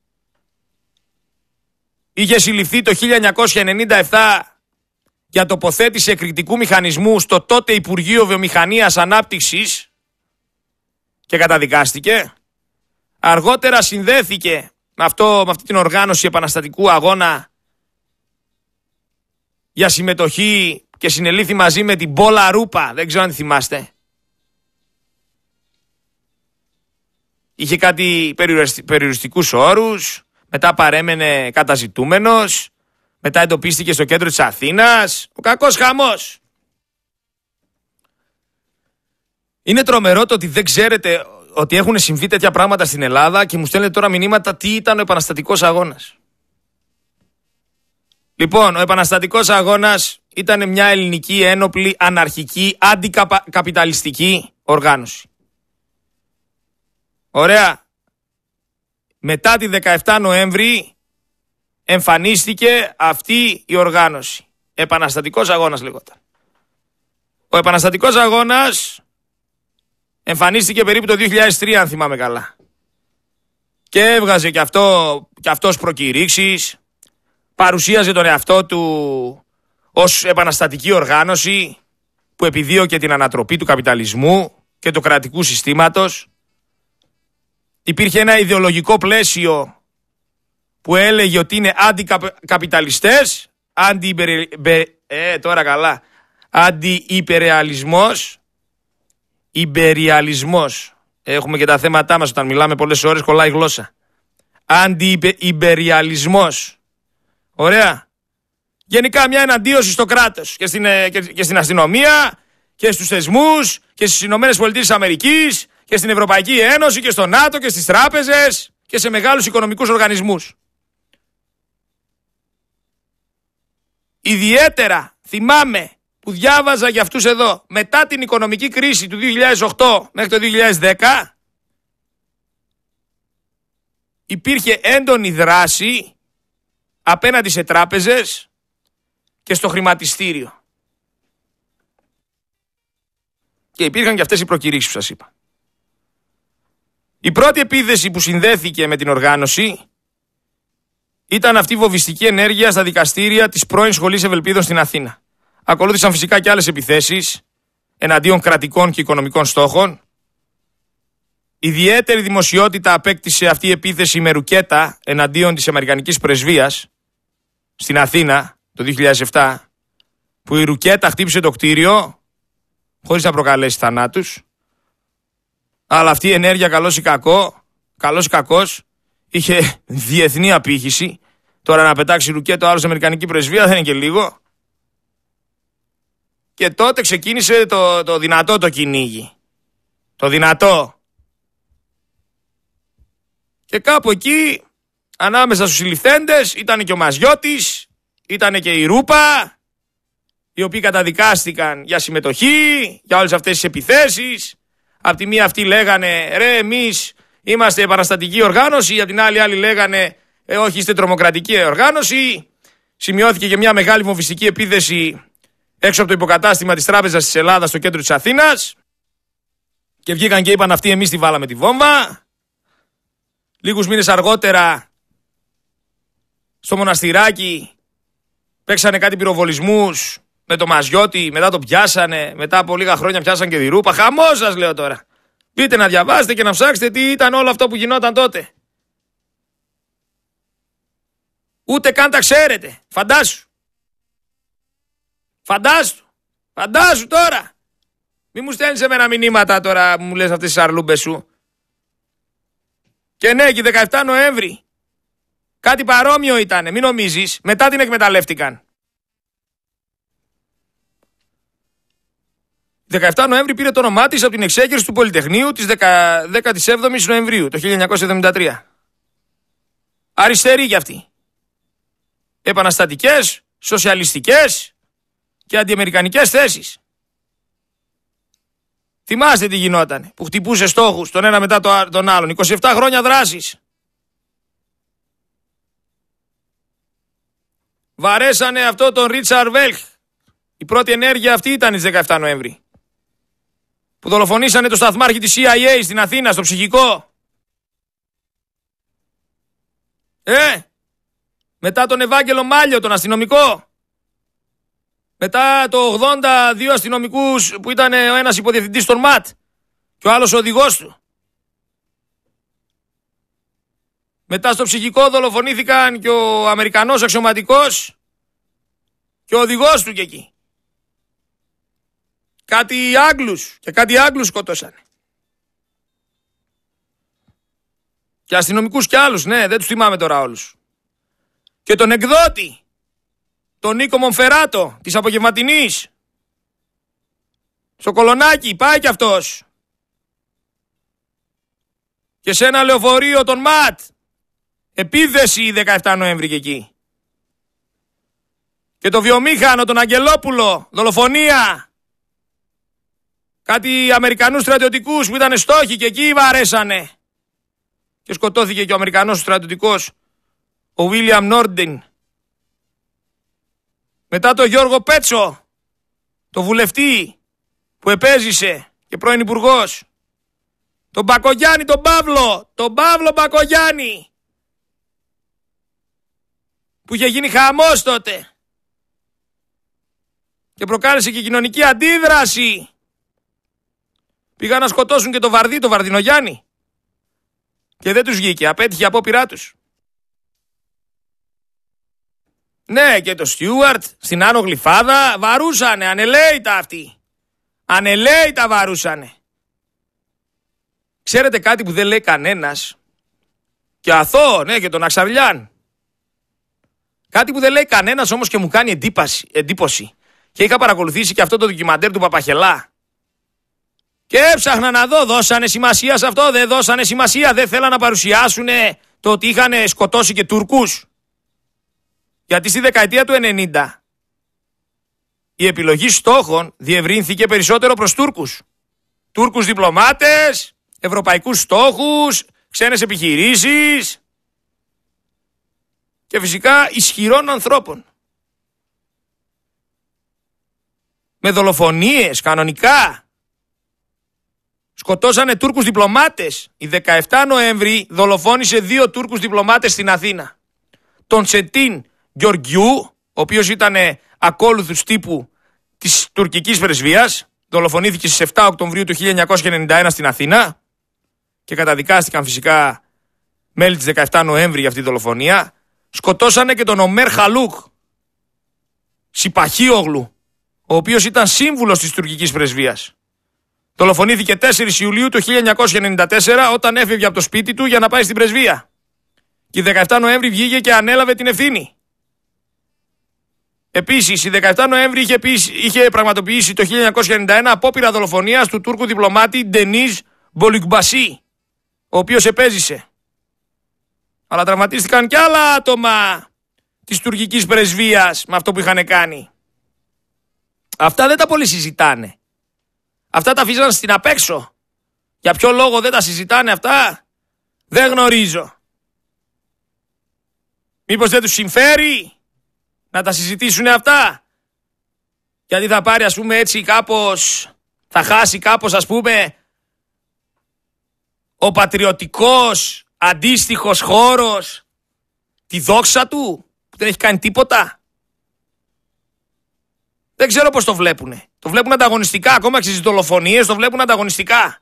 Είχε συλληφθεί το 1997 για τοποθέτηση εκρηκτικού μηχανισμού στο τότε Υπουργείο Βιομηχανίας Ανάπτυξης και καταδικάστηκε. Αργότερα συνδέθηκε με αυτή την οργάνωση επαναστατικού αγώνα για συμμετοχή και συνελήφθη μαζί με την Πόλα Ρούπα. Δεν ξέρω αν τη θυμάστε. Είχε κάτι περιοριστικούς όρους, μετά παρέμενε καταζητούμενος, μετά εντοπίστηκε στο κέντρο της Αθήνας. Ο κακός χαμός. Είναι τρομερό το ότι δεν ξέρετε ότι έχουν συμβεί τέτοια πράγματα στην Ελλάδα και μου στέλνετε τώρα μηνύματα τι ήταν ο επαναστατικός αγώνας. Λοιπόν, ο επαναστατικός αγώνας ήταν μια ελληνική ένοπλη, αναρχική, αντικαπιταλιστική οργάνωση. Ωραία. Μετά τη 17 Νοέμβρη εμφανίστηκε αυτή η οργάνωση. Επαναστατικός αγώνας λεγόταν. Ο επαναστατικός αγώνας εμφανίστηκε περίπου το 2003 αν θυμάμαι καλά. Και έβγαζε και αυτός προκηρύξεις, παρουσίαζε τον εαυτό του ως επαναστατική οργάνωση που επιδίωκε την ανατροπή του καπιταλισμού και του κρατικού συστήματος. Υπήρχε ένα ιδεολογικό πλαίσιο που έλεγε ότι είναι αντικαπιταλιστές, αντιυπερεαλισμός, υπεριαλισμός. Έχουμε και τα θέματά μας όταν μιλάμε πολλές ώρες, κολλάει η γλώσσα. Αντιυπεριαλισμός. Ωραία. Γενικά μια εναντίωση στο κράτος και στην αστυνομία και στους θεσμούς και στις Ηνωμένες Πολιτείες Αμερικής και στην Ευρωπαϊκή Ένωση και στο ΝΑΤΟ και στις τράπεζες και σε μεγάλους οικονομικούς οργανισμούς. Ιδιαίτερα θυμάμαι που διάβαζα για αυτούς εδώ μετά την οικονομική κρίση του 2008 μέχρι το 2010 υπήρχε έντονη δράση απέναντι σε τράπεζες και στο χρηματιστήριο. Και υπήρχαν και αυτές οι προκηρύξεις που σας είπα. Η πρώτη επίθεση που συνδέθηκε με την οργάνωση ήταν αυτή η βομβιστική ενέργεια στα δικαστήρια της πρώην Σχολής Ευελπίδων στην Αθήνα. Ακολούθησαν φυσικά και άλλες επιθέσεις εναντίον κρατικών και οικονομικών στόχων. Ιδιαίτερη δημοσιότητα απέκτησε αυτή η επίθεση με ρουκέτα εναντίον της Αμερικανικής Πρεσβείας στην Αθήνα το 2007, που η ρουκέτα χτύπησε το κτίριο χωρίς να προκαλέσει θανάτους. Αλλά αυτή η ενέργεια καλός ή κακός είχε διεθνή απήχηση. Τώρα να πετάξει ρουκέτα ο άλλος στην Αμερικανική Πρεσβεία δεν είναι και λίγο. Και τότε ξεκίνησε το δυνατό το κυνήγι. Το δυνατό. Και κάπου εκεί, ανάμεσα στους συλληφθέντες, ήταν και ο Μαζιώτης, ήταν και η Ρούπα, οι οποίοι καταδικάστηκαν για συμμετοχή, για όλες αυτές τις επιθέσεις. Απ' τη μία αυτοί λέγανε, ρε εμείς είμαστε επαναστατική οργάνωση, απ' την άλλη άλλοι λέγανε, όχι είστε τρομοκρατική οργάνωση. Σημειώθηκε και μια μεγάλη βομβιστική επίθεση έξω από το υποκατάστημα της Τράπεζας της Ελλάδας στο κέντρο της Αθήνας. Και βγήκαν και είπαν αυτοί εμείς τη βάλαμε τη βόμβα. Λίγους μήνες αργότερα στο Μοναστηράκι παίξανε κάτι πυροβολισμούς με το Μαζιώτη, μετά το πιάσανε, μετά από λίγα χρόνια πιάσαν και τη Ρούπα. Χαμός σας λέω τώρα. Μπείτε να διαβάσετε και να ψάξετε τι ήταν όλο αυτό που γινόταν τότε. Ούτε καν τα ξέρετε. Φαντάσου τώρα. Μη μου στέλνεις εμένα μηνύματα τώρα που μου λες αυτές τις αρλούμπες σου. Και ναι, και 17 Νοέμβρη. Κάτι παρόμοιο ήτανε, μην νομίζεις. Μετά την εκμεταλλεύτηκαν. 17 Νοέμβρη πήρε το όνομά της από την εξέγερση του Πολυτεχνείου της 17ης Νοεμβρίου το 1973. Αριστεροί κι αυτοί. Επαναστατικές, σοσιαλιστικές και αντιαμερικανικές θέσεις. Θυμάστε τι γινότανε, που χτυπούσε στόχους τον ένα μετά τον άλλον. 27 χρόνια δράσης. Βαρέσανε αυτό τον Ρίτσαρντ Βέλχ. Η πρώτη ενέργεια αυτή ήταν στις 17 Νοέμβρη. που δολοφονήσανε το σταθμάρχη της CIA στην Αθήνα, στο ψυχικό. Μετά τον Ευάγγελο Μάλιο, τον αστυνομικό. Μετά το 82 αστυνομικούς που ήταν ο ένας υποδιευθυντής των ΜΑΤ και ο άλλος ο οδηγός του. Μετά στο ψυχικό δολοφονήθηκαν και ο Αμερικανός αξιωματικός και ο οδηγός του και εκεί. Κάτι Άγγλους σκοτώσανε. Και αστυνομικούς κι άλλους, ναι, δεν τους θυμάμαι τώρα όλους. Και τον εκδότη, τον Νίκο Μονφεράτο, της Απογευματινής. Στο Κολονάκι, πάει κι αυτός. Και σε ένα λεωφορείο τον ΜΑΤ. Επίθεση 17 Νοέμβρη και εκεί. Και το βιομήχανο, τον Αγγελόπουλο, δολοφονία. Κάτι Αμερικανούς στρατιωτικούς που ήταν στόχοι και εκεί βαρέσανε. Και σκοτώθηκε και ο Αμερικανός στρατιωτικός, ο Βίλιαμ Νόρντιν. Μετά το Γιώργο Πέτσο, το βουλευτή που επέζησε και πρώην υπουργός. Τον Μπακογιάννη, τον Παύλο Μπακογιάννη, που είχε γίνει χαμός τότε και προκάλεσε και κοινωνική αντίδραση. Πήγαν να σκοτώσουν και το Βαρδινογιάννη και δεν τους βγήκε, απέτυχε απόπειρά τους. Ναι, και το Στιούαρτ στην Άνω Γλυφάδα βαρούσανε, ανελαίητα αυτοί. Ανελαίητα βαρούσανε. Ξέρετε κάτι που δεν λέει κανένας? Και αθώο, ναι, και τον Αξαρλιάν. Κάτι που δεν λέει κανένας όμως και μου κάνει εντύπωση. Και είχα παρακολουθήσει και αυτό το ντοκιμαντέρ του Παπαχελά. Και έψαχνα να δω, δώσανε σημασία σε αυτό, δεν δώσανε σημασία. Δεν θέλαν να παρουσιάσουν το ότι είχαν σκοτώσει και Τούρκους. Γιατί στη δεκαετία του 90 η επιλογή στόχων διευρύνθηκε περισσότερο προς Τούρκους. Τούρκους διπλωμάτες, ευρωπαϊκούς στόχους, ξένες επιχειρήσεις και φυσικά ισχυρών ανθρώπων. Με δολοφονίες κανονικά. Σκοτώσανε Τούρκους διπλωμάτες. Η 17 Νοέμβρη δολοφόνησε 2 Τούρκους διπλωμάτες στην Αθήνα. Τον Σετίν Γεωργιού, ο οποίος ήταν ακόλουθος τύπου της τουρκικής πρεσβείας, δολοφονήθηκε στις 7 Οκτωβρίου του 1991 στην Αθήνα και καταδικάστηκαν φυσικά μέλη της 17 Νοέμβρη για αυτή τη δολοφονία. Σκοτώσανε και τον Ομέρ Χαλούκ Σιπαχίογλου, ο οποίος ήταν σύμβουλος της τουρκικής πρεσβείας. Δολοφονήθηκε 4 Ιουλίου του 1994 όταν έφευγε από το σπίτι του για να πάει στην πρεσβεία. Και η 17 Νοέμβρη βγήκε και ανέλαβε την ευθύνη. Επίσης, η 17 Νοέμβρη είχε πραγματοποιήσει το 1991 απόπειρα δολοφονίας του Τούρκου διπλωμάτη Ντενίζ Μπολικμπασί, ο οποίος επέζησε. Αλλά τραυματίστηκαν και άλλα άτομα της τουρκικής πρεσβείας με αυτό που είχαν κάνει. Αυτά δεν τα πολύ συζητάνε. Αυτά τα αφήσαν στην απέξω. Για ποιο λόγο δεν τα συζητάνε αυτά, δεν γνωρίζω. Μήπως δεν τους συμφέρει να τα συζητήσουν αυτά? Γιατί θα πάρει, ας πούμε, έτσι κάπως, θα χάσει κάπως, ας πούμε, ο πατριωτικός αντίστοιχος χώρος τη δόξα του, που δεν έχει κάνει τίποτα. Δεν ξέρω πώς το βλέπουνε. Το βλέπουν ανταγωνιστικά, ακόμα και στις δολοφονίες το βλέπουν ανταγωνιστικά.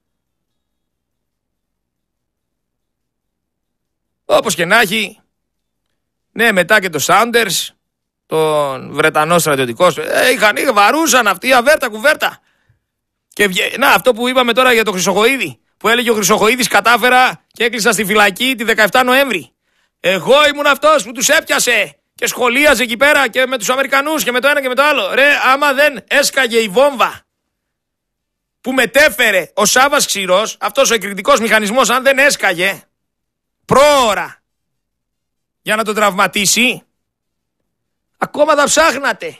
Όπως και να έχει, ναι, μετά και το Σάουντερς, τον Βρετανό στρατιωτικό, βαρούσαν αυτοί, αβέρτα κουβέρτα. Και να, αυτό που είπαμε τώρα για τον Χρυσοχοΐδη, που έλεγε ο Χρυσοχοΐδης κατάφερα και έκλεισα στη φυλακή τη 17 Νοέμβρη. Εγώ ήμουν αυτός που τους έπιασε και σχολίαζε εκεί πέρα και με τους Αμερικανούς και με το ένα και με το άλλο. Ρε, άμα δεν έσκαγε η βόμβα που μετέφερε ο Σάββας Ξηρός, αυτός ο εκρηκτικός μηχανισμός, αν δεν έσκαγε πρόωρα για να τον τραυματίσει, ακόμα θα ψάχνατε.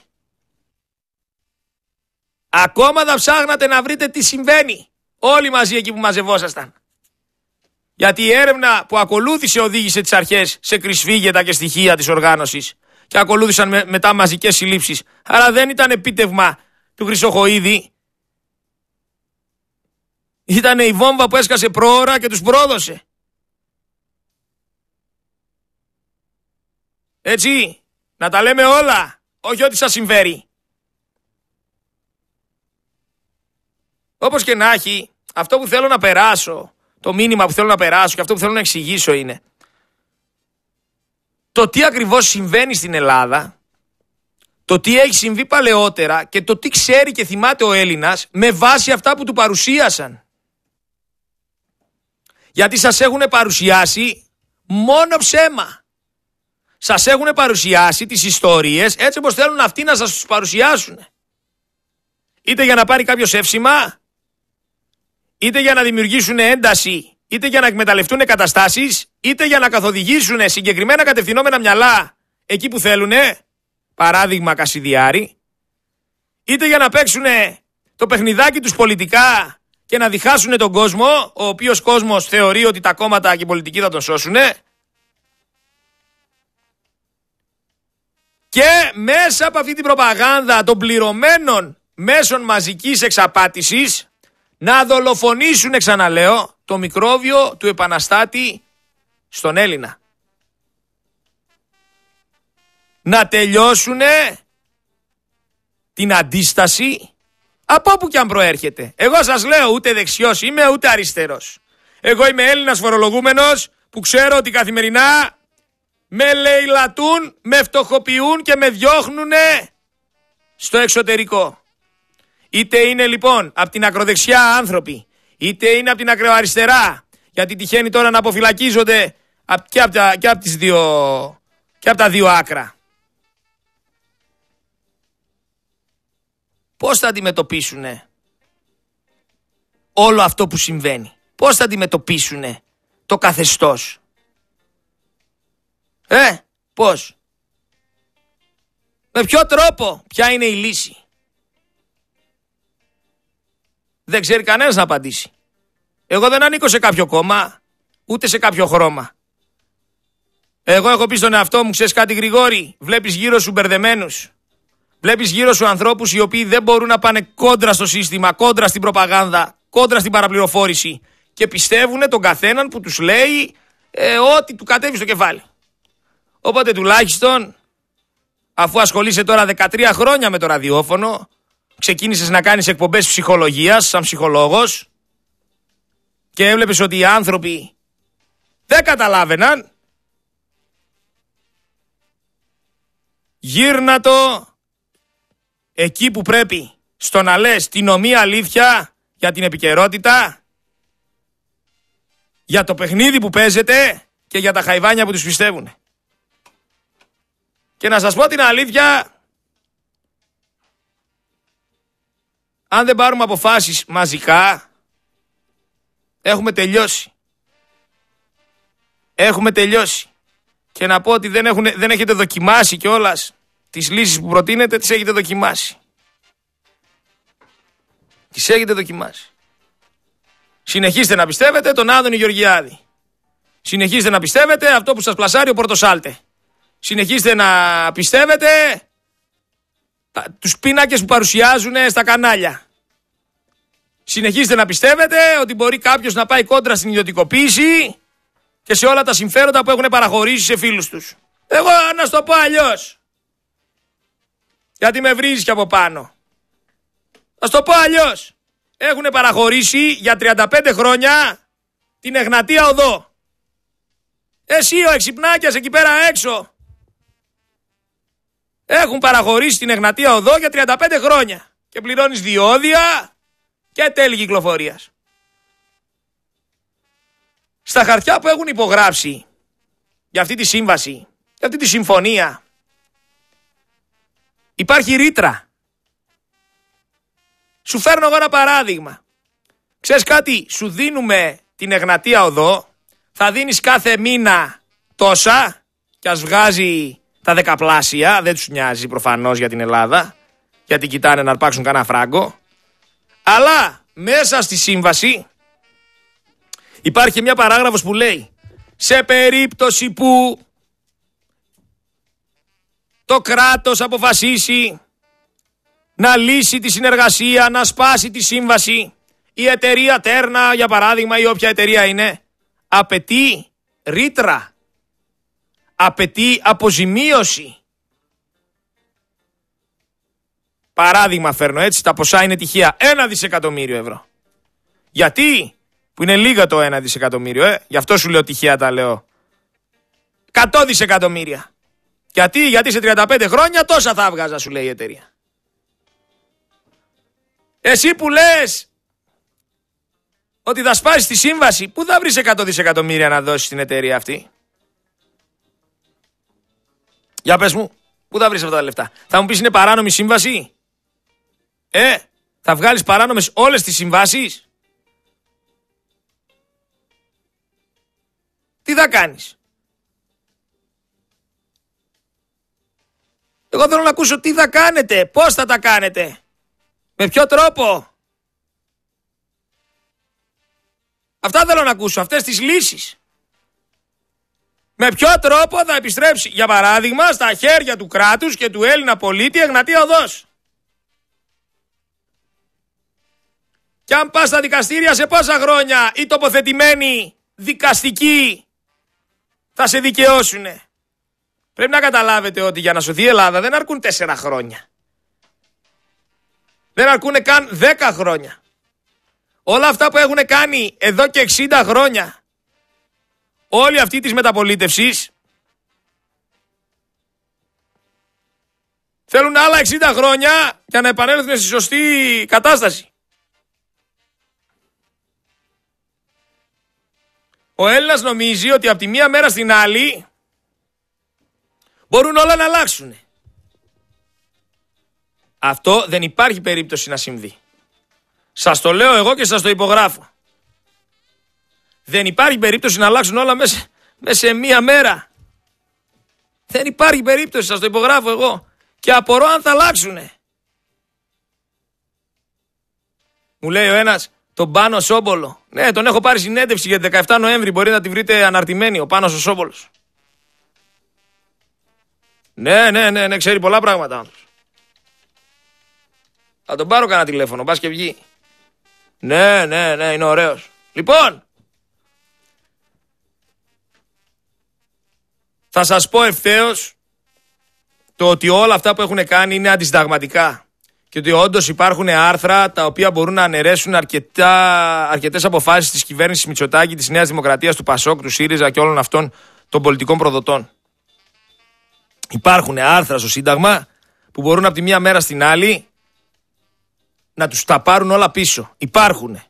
Ακόμα θα ψάχνατε να βρείτε τι συμβαίνει. Όλοι μαζί εκεί που μαζευόσασταν. Γιατί η έρευνα που ακολούθησε οδήγησε τις αρχές σε κρυσφύγετα και στοιχεία της οργάνωσης και ακολούθησαν μετά μαζικές συλλήψεις. Άρα δεν ήταν επίτευγμα του Χρυσοχοΐδη. Ήτανε η βόμβα που έσκασε προώρα και τους πρόδωσε. Έτσι, να τα λέμε όλα, όχι ό,τι σας συμφέρει. Όπως και να έχει, αυτό που θέλω να περάσω, το μήνυμα που θέλω να περάσω και αυτό που θέλω να εξηγήσω είναι το τι ακριβώς συμβαίνει στην Ελλάδα, το τι έχει συμβεί παλαιότερα και το τι ξέρει και θυμάται ο Έλληνας με βάση αυτά που του παρουσίασαν. Γιατί σας έχουν παρουσιάσει μόνο ψέμα. Σας έχουν παρουσιάσει τις ιστορίες έτσι όπως θέλουν αυτοί να σας τους παρουσιάσουν. Είτε για να πάρει κάποιος εύσημα, είτε για να δημιουργήσουν ένταση, είτε για να εκμεταλλευτούν καταστάσεις, είτε για να καθοδηγήσουν συγκεκριμένα κατευθυνόμενα μυαλά εκεί που θέλουν, παράδειγμα Κασιδιάρη, είτε για να παίξουν το παιχνιδάκι τους πολιτικά και να διχάσουν τον κόσμο, ο οποίος κόσμος θεωρεί ότι τα κόμματα και οι πολιτικοί θα τον σώσουν. Και μέσα από αυτή την προπαγάνδα των πληρωμένων μέσων μαζικής εξαπάτησης να δολοφονήσουν, ξαναλέω, το μικρόβιο του επαναστάτη στον Έλληνα. Να τελειώσουν την αντίσταση από όπου και αν προέρχεται. Εγώ σας λέω, ούτε δεξιός είμαι ούτε αριστερός. Εγώ είμαι Έλληνας φορολογούμενος που ξέρω ότι καθημερινά με λαιλατούν, με φτωχοποιούν και με διώχνουν στο εξωτερικό. Είτε είναι λοιπόν από την ακροδεξιά άνθρωποι, είτε είναι από την ακροαριστερά, γιατί τυχαίνει τώρα να αποφυλακίζονται και από τα δύο άκρα. Πώς θα αντιμετωπίσουν όλο αυτό που συμβαίνει? Πώς θα αντιμετωπίσουν το καθεστώς? Πώς? Με ποιο τρόπο? Ποια είναι η λύση? Δεν ξέρει κανένας να απαντήσει. Εγώ δεν ανήκω σε κάποιο κόμμα, ούτε σε κάποιο χρώμα. Εγώ έχω πει στον εαυτό μου, ξέρεις κάτι Γρηγόρη, βλέπεις γύρω σου μπερδεμένους. Βλέπεις γύρω σου ανθρώπους οι οποίοι δεν μπορούν να πάνε κόντρα στο σύστημα, κόντρα στην προπαγάνδα, κόντρα στην παραπληροφόρηση και πιστεύουν τον καθέναν που τους λέει ό,τι του κατέβει στο κεφάλι. Οπότε τουλάχιστον, αφού ασχολείσαι τώρα 13 χρόνια με το ραδιόφωνο, ξεκίνησες να κάνεις εκπομπές ψυχολογίας σαν ψυχολόγος και έβλεπες ότι οι άνθρωποι δεν καταλάβαιναν, γύρνα το εκεί που πρέπει, στο να λες την ομοία αλήθεια για την επικαιρότητα, για το παιχνίδι που παίζεται και για τα χαϊβάνια που τους πιστεύουν. Και να σας πω την αλήθεια, αν δεν πάρουμε αποφάσεις μαζικά, έχουμε τελειώσει. Έχουμε τελειώσει. Και να πω ότι δεν έχετε δοκιμάσει κιόλας τις λύσεις που προτείνετε, τις έχετε δοκιμάσει. Τις έχετε δοκιμάσει. Συνεχίστε να πιστεύετε τον Άδωνη Γεωργιάδη. Συνεχίστε να πιστεύετε αυτό που σας πλασάρει ο Πορτοσάλτε. Συνεχίστε να πιστεύετε τους πίνακες που παρουσιάζουν στα κανάλια. Συνεχίστε να πιστεύετε ότι μπορεί κάποιος να πάει κόντρα στην ιδιωτικοποίηση και σε όλα τα συμφέροντα που έχουν παραχωρήσει σε φίλους τους. Εγώ να σου το πω αλλιώς, γιατί με βρίζεις και από πάνω. Θα σου το πω αλλιώς. Έχουν παραχωρήσει για 35 χρόνια την Εγνατία Οδό. Εσύ ο εξυπνάκιας εκεί πέρα έξω. Έχουν παραχωρήσει την Εγνατία Οδό για 35 χρόνια. Και πληρώνεις διόδια και τέλη κυκλοφορίας. Στα χαρτιά που έχουν υπογράψει για αυτή τη σύμβαση, για αυτή τη συμφωνία, υπάρχει ρήτρα. Σου φέρνω εγώ ένα παράδειγμα. Ξέρεις κάτι, σου δίνουμε την Εγνατία Οδό, θα δίνεις κάθε μήνα τόσα και ας βγάζει τα δεκαπλάσια, δεν τους νοιάζει προφανώς για την Ελλάδα, γιατί κοιτάνε να αρπάξουν κανένα φράγκο. Αλλά μέσα στη σύμβαση υπάρχει μια παράγραφος που λέει, σε περίπτωση που το κράτος αποφασίσει να λύσει τη συνεργασία, να σπάσει τη σύμβαση, Η εταιρεία Τέρνα, για παράδειγμα, ή όποια εταιρεία είναι, απαιτεί ρήτρα. Απαιτεί αποζημίωση. Παράδειγμα φέρνω έτσι, τα ποσά είναι τυχαία. 1 δισεκατομμύριο ευρώ. Γιατί? Που είναι λίγα το 1 δισεκατομμύριο, Γι' αυτό σου λέω τυχαία τα λέω. 100 δισεκατομμύρια. Γιατί σε 35 χρόνια τόσα θα έβγαζα, σου λέει η εταιρεία. Εσύ που λες ότι θα σπάσεις τη σύμβαση, πού θα βρεις 100 δισεκατομμύρια να δώσεις στην εταιρεία αυτή? Για πες μου, πού θα βρεις αυτά τα λεφτά? Θα μου πεις είναι παράνομη σύμβαση? Θα βγάλεις παράνομες όλες τις συμβάσεις? Τι θα κάνεις? Εγώ θέλω να ακούσω τι θα κάνετε, πώς θα τα κάνετε, με ποιο τρόπο. Αυτά θέλω να ακούσω, αυτές τις λύσεις. Με ποιο τρόπο θα επιστρέψει, για παράδειγμα, στα χέρια του κράτους και του Έλληνα πολίτη Εγνατία Οδός. Και αν πας στα δικαστήρια, σε πόσα χρόνια οι τοποθετημένοι δικαστικοί θα σε δικαιώσουνε? Πρέπει να καταλάβετε ότι για να σωθεί η Ελλάδα δεν αρκούν 4 χρόνια. Δεν αρκούν καν 10 χρόνια. Όλα αυτά που έχουν κάνει εδώ και 60 χρόνια, όλη αυτή της μεταπολίτευσης, θέλουν άλλα 60 χρόνια για να επανέλθουν στη σωστή κατάσταση. Ο Έλληνας νομίζει ότι από τη μία μέρα στην άλλη μπορούν όλα να αλλάξουν. Αυτό δεν υπάρχει περίπτωση να συμβεί. Σας το λέω εγώ και σας το υπογράφω. Δεν υπάρχει περίπτωση να αλλάξουν όλα μέσα σε μία μέρα. Δεν υπάρχει περίπτωση, σας το υπογράφω εγώ. Και απορώ αν θα αλλάξουνε. Μου λέει ο ένας, τον Πάνο Σόμπολο. Ναι, τον έχω πάρει συνέντευξη για 17 Νοέμβρη. Μπορείτε να τη βρείτε αναρτημένη, ο Πάνος ο Σόμπολος. Ναι, ξέρει πολλά πράγματα. Θα τον πάρω κανένα τηλέφωνο, πας και βγει. Ναι, είναι ωραίος. Λοιπόν, θα σας πω ευθέως το ότι όλα αυτά που έχουν κάνει είναι αντισυνταγματικά και ότι όντως υπάρχουν άρθρα τα οποία μπορούν να αναιρέσουν αρκετές αποφάσεις της κυβέρνησης Μητσοτάκη, της Νέας Δημοκρατίας, του ΠΑΣΟΚ, του ΣΥΡΙΖΑ και όλων αυτών των πολιτικών προδοτών. Υπάρχουν άρθρα στο Σύνταγμα που μπορούν από τη μία μέρα στην άλλη να τους τα πάρουν όλα πίσω. Υπάρχουν.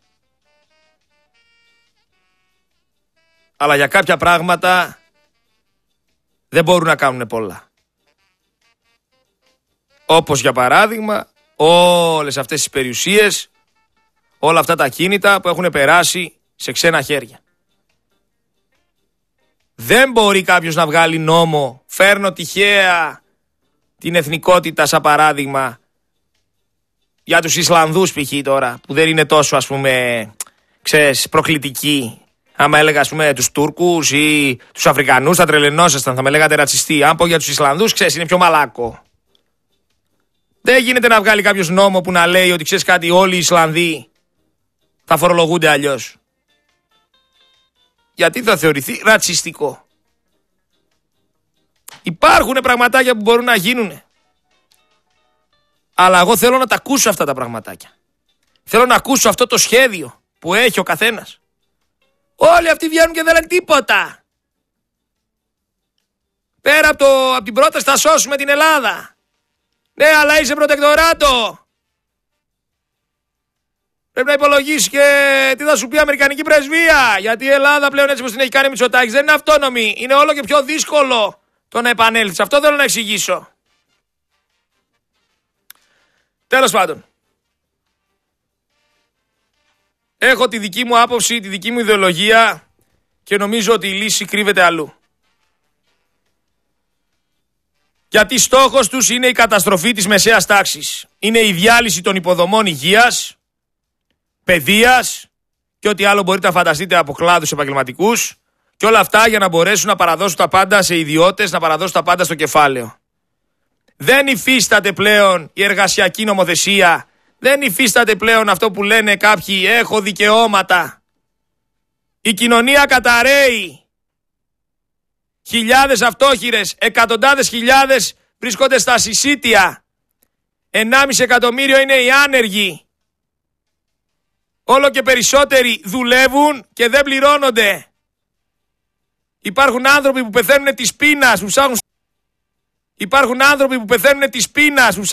Αλλά για κάποια πράγματα δεν μπορούν να κάνουν πολλά. Όπως για παράδειγμα όλες αυτές τις περιουσίες, όλα αυτά τα κίνητα που έχουν περάσει σε ξένα χέρια. Δεν μπορεί κάποιος να βγάλει νόμο, φέρνω τυχαία την εθνικότητα σαν παράδειγμα, για τους Ισλανδούς π.χ. τώρα, που δεν είναι τόσο ας πούμε, ξέρεις, προκλητικοί. Άμα έλεγα ας πούμε τους Τούρκους ή τους Αφρικανούς θα τρελαινόσασταν, θα με λέγατε ρατσιστή. Αν πω για τους Ισλανδούς, ξέρεις, είναι πιο μαλάκο. Δεν γίνεται να βγάλει κάποιος νόμο που να λέει ότι ξέρεις κάτι, όλοι οι Ισλανδοί θα φορολογούνται αλλιώς. Γιατί θα θεωρηθεί ρατσιστικό. Υπάρχουν πραγματάκια που μπορούν να γίνουν. Αλλά εγώ θέλω να τα ακούσω αυτά τα πραγματάκια. Θέλω να ακούσω αυτό το σχέδιο που έχει ο καθένας. Όλοι αυτοί βγαίνουν και δεν λένε τίποτα. Πέρα από την πρόταση θα σώσουμε την Ελλάδα. Ναι, αλλά είσαι προτεκτοράτο. Πρέπει να υπολογίσει και τι θα σου πει η Αμερικανική πρεσβεία. Γιατί η Ελλάδα πλέον έτσι όπως την έχει κάνει Μητσοτάκης δεν είναι αυτόνομη. Είναι όλο και πιο δύσκολο το να επανέλθει. Αυτό θέλω να εξηγήσω. Τέλος πάντων. Έχω τη δική μου άποψη, τη δική μου ιδεολογία και νομίζω ότι η λύση κρύβεται αλλού. Γιατί στόχος τους είναι η καταστροφή της μεσαίας τάξης. Είναι η διάλυση των υποδομών υγείας, παιδείας και ό,τι άλλο μπορείτε να φανταστείτε από κλάδους επαγγελματικούς και όλα αυτά για να μπορέσουν να παραδώσουν τα πάντα σε ιδιώτες, να παραδώσουν τα πάντα στο κεφάλαιο. Δεν υφίσταται πλέον η εργασιακή νομοθεσία Δεν υφίσταται πλέον αυτό που λένε κάποιοι έχω δικαιώματα. Η κοινωνία καταραίει. Χιλιάδες αυτόχειρες, εκατοντάδες χιλιάδες βρίσκονται στα συσίτια. 1,5 εκατομμύριο είναι οι άνεργοι. Όλο και περισσότεροι δουλεύουν και δεν πληρώνονται. Υπάρχουν άνθρωποι που πεθαίνουν της πείνας, που ψάχνουν... Υπάρχουν άνθρωποι που πεθαίνουν της πείνας, που